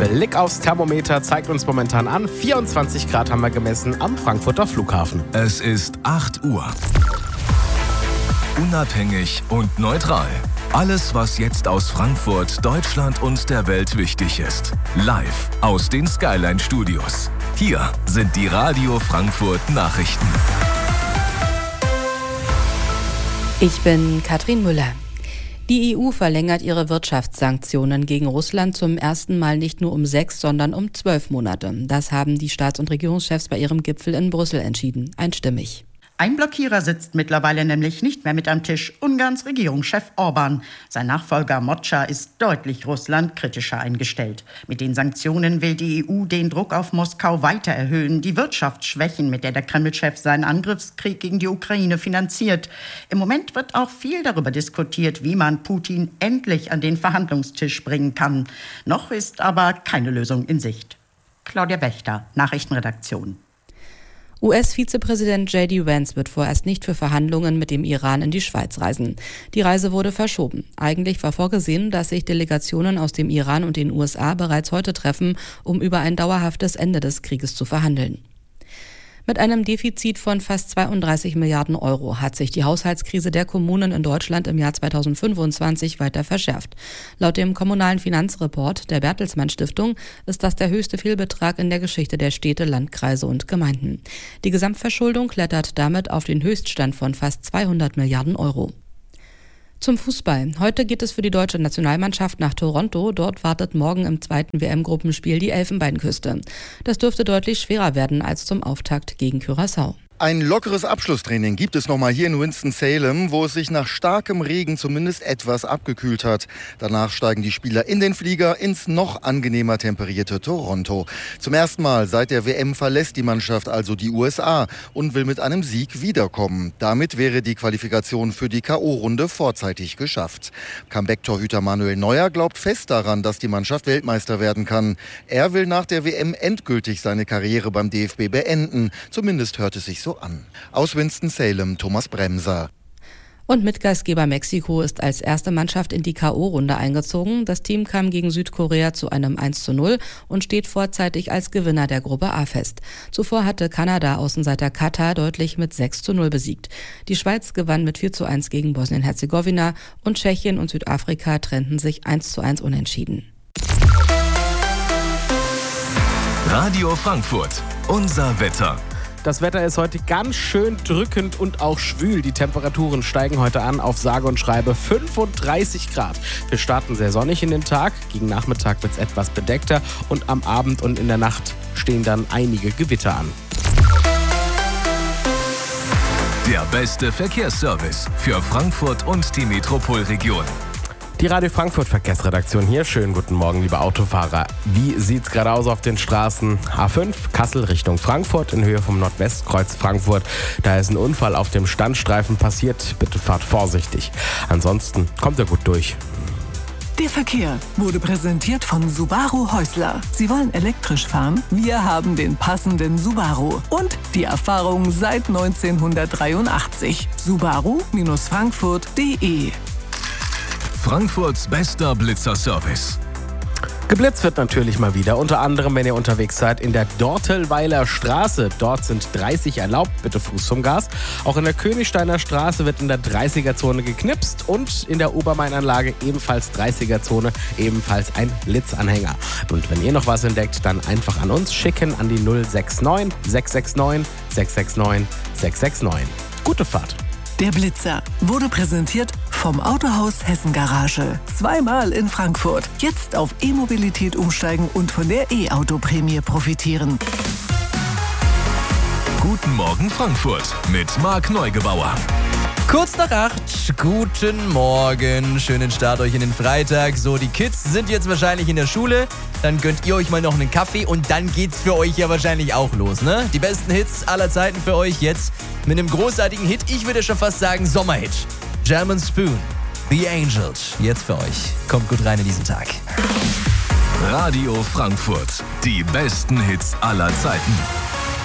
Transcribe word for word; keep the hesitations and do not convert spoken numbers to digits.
Blick aufs Thermometer zeigt uns momentan an, vierundzwanzig Grad haben wir gemessen am Frankfurter Flughafen. Es ist acht Uhr. Unabhängig und neutral. Alles, was jetzt aus Frankfurt, Deutschland und der Welt wichtig ist. Live aus den Skyline Studios. Hier sind die Radio Frankfurt Nachrichten. Ich bin Katrin Müller. Die E U verlängert ihre Wirtschaftssanktionen gegen Russland zum ersten Mal nicht nur um sechs, sondern um zwölf Monate. Das haben die Staats- und Regierungschefs bei ihrem Gipfel in Brüssel entschieden. Einstimmig. Ein Blockierer sitzt mittlerweile nämlich nicht mehr mit am Tisch, Ungarns Regierungschef Orbán. Sein Nachfolger Mocsa ist deutlich Russland kritischer eingestellt. Mit den Sanktionen will die E U den Druck auf Moskau weiter erhöhen, die Wirtschaft schwächen, mit der der Kreml-Chef seinen Angriffskrieg gegen die Ukraine finanziert. Im Moment wird auch viel darüber diskutiert, wie man Putin endlich an den Verhandlungstisch bringen kann. Noch ist aber keine Lösung in Sicht. Claudia Wächter, Nachrichtenredaktion. U S-Vizepräsident J D Vance wird vorerst nicht für Verhandlungen mit dem Iran in die Schweiz reisen. Die Reise wurde verschoben. Eigentlich war vorgesehen, dass sich Delegationen aus dem Iran und den U S A bereits heute treffen, um über ein dauerhaftes Ende des Krieges zu verhandeln. Mit einem Defizit von fast zweiunddreißig Milliarden Euro hat sich die Haushaltskrise der Kommunen in Deutschland im Jahr zweitausendfünfundzwanzig weiter verschärft. Laut dem kommunalen Finanzreport der Bertelsmann Stiftung ist das der höchste Fehlbetrag in der Geschichte der Städte, Landkreise und Gemeinden. Die Gesamtverschuldung klettert damit auf den Höchststand von fast zweihundert Milliarden Euro. Zum Fußball. Heute geht es für die deutsche Nationalmannschaft nach Toronto. Dort wartet morgen im zweiten W M-Gruppenspiel die Elfenbeinküste. Das dürfte deutlich schwerer werden als zum Auftakt gegen Curaçao. Ein lockeres Abschlusstraining gibt es nochmal hier in Winston-Salem, wo es sich nach starkem Regen zumindest etwas abgekühlt hat. Danach steigen die Spieler in den Flieger ins noch angenehmer temperierte Toronto. Zum ersten Mal seit der W M verlässt die Mannschaft also die U S A und will mit einem Sieg wiederkommen. Damit wäre die Qualifikation für die K O-Runde vorzeitig geschafft. Comeback-Torhüter Manuel Neuer glaubt fest daran, dass die Mannschaft Weltmeister werden kann. Er will nach der W M endgültig seine Karriere beim D F B beenden. Zumindest hört es sich so an. Aus Winston-Salem, Thomas Bremser. Und Mitgastgeber Mexiko ist als erste Mannschaft in die K O-Runde eingezogen. Das Team kam gegen Südkorea zu einem eins zu null und steht vorzeitig als Gewinner der Gruppe A fest. Zuvor hatte Kanada Außenseiter Katar deutlich mit sechs zu null besiegt. Die Schweiz gewann mit vier zu eins gegen Bosnien-Herzegowina und Tschechien und Südafrika trennten sich eins zu eins unentschieden. Radio Frankfurt, unser Wetter. Das Wetter ist heute ganz schön drückend und auch schwül. Die Temperaturen steigen heute an auf sage und schreibe fünfunddreißig Grad. Wir starten sehr sonnig in den Tag. Gegen Nachmittag wird es etwas bedeckter und am Abend und in der Nacht stehen dann einige Gewitter an. Der beste Verkehrsservice für Frankfurt und die Metropolregion. Die Radio Frankfurt Verkehrsredaktion hier. Schönen guten Morgen, liebe Autofahrer. Wie sieht's gerade aus auf den Straßen? A fünf, Kassel Richtung Frankfurt in Höhe vom Nordwestkreuz Frankfurt. Da ist ein Unfall auf dem Standstreifen passiert. Bitte fahrt vorsichtig. Ansonsten kommt ihr gut durch. Der Verkehr wurde präsentiert von Subaru Häusler. Sie wollen elektrisch fahren? Wir haben den passenden Subaru. Und die Erfahrung seit neunzehnhundertdreiundachtzig. Subaru Frankfurt punkt de. Frankfurts bester Blitzerservice. Geblitzt wird natürlich mal wieder, unter anderem, wenn ihr unterwegs seid in der Dortelweiler Straße. Dort sind dreißig erlaubt, bitte Fuß zum Gas. Auch in der Königsteiner Straße wird in der dreißiger-Zone geknipst und in der Obermainanlage ebenfalls dreißiger-Zone, ebenfalls ein Blitzanhänger. Und wenn ihr noch was entdeckt, dann einfach an uns schicken an die null sechs neun sechs sechs neun sechs sechs neun sechs sechs neun. Gute Fahrt. Der Blitzer wurde präsentiert vom Autohaus Hessen Garage. Zweimal in Frankfurt. Jetzt auf E-Mobilität umsteigen und von der E-Auto-Prämie profitieren. Guten Morgen Frankfurt mit Marc Neugebauer. Kurz nach acht, guten Morgen, schönen Start euch in den Freitag. So, die Kids sind jetzt wahrscheinlich in der Schule, dann gönnt ihr euch mal noch einen Kaffee und dann geht's für euch ja wahrscheinlich auch los, ne? Die besten Hits aller Zeiten für euch jetzt mit einem großartigen Hit, ich würde schon fast sagen Sommerhit. German Spoon, The Angels, jetzt für euch. Kommt gut rein in diesen Tag. Radio Frankfurt, die besten Hits aller Zeiten.